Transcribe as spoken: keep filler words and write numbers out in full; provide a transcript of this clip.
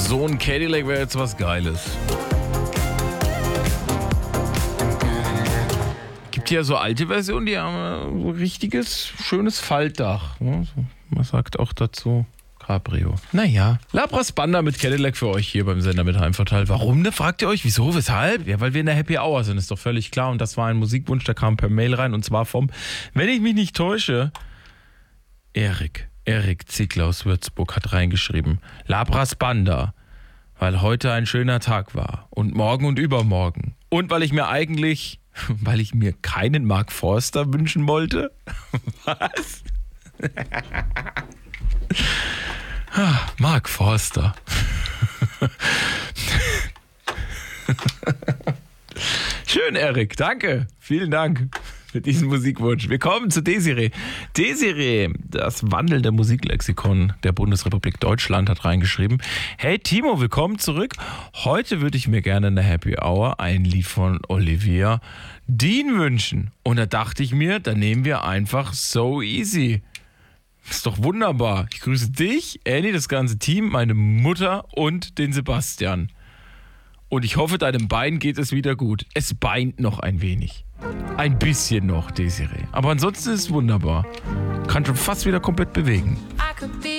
So ein Cadillac wäre jetzt was Geiles. Gibt ja so alte Versionen, die haben so ein richtiges, schönes Faltdach. Man sagt auch dazu Cabrio. Naja, Labras Banda mit Cadillac für euch hier beim Sender mit Heimvorteil. Warum, ne? Fragt ihr euch, wieso, weshalb? Ja, weil wir in der Happy Hour sind, ist doch völlig klar. Und das war ein Musikwunsch, der kam per Mail rein. Und zwar vom, wenn ich mich nicht täusche, Erik. Erik Ziegler aus Würzburg hat reingeschrieben. Labras Banda, weil heute ein schöner Tag war. Und morgen und übermorgen. Und weil ich mir eigentlich, weil ich mir keinen Mark Forster wünschen wollte. Was? Mark Forster. Schön, Erik. Danke. Vielen Dank für diesen Musikwunsch. Wir kommen zu Desiree. Desiree, das wandelnde Musiklexikon der Bundesrepublik Deutschland, hat reingeschrieben. Hey Timo, willkommen zurück. Heute würde ich mir gerne in der Happy Hour ein Lied von Olivia Dean wünschen. Und da dachte ich mir, dann nehmen wir einfach So Easy. Ist doch wunderbar. Ich grüße dich, Annie, das ganze Team, meine Mutter und den Sebastian. Und ich hoffe, deinem Bein geht es wieder gut. Es beint noch ein wenig. Ein bisschen noch, Desiree. Aber ansonsten ist es wunderbar. Kann schon fast wieder komplett bewegen.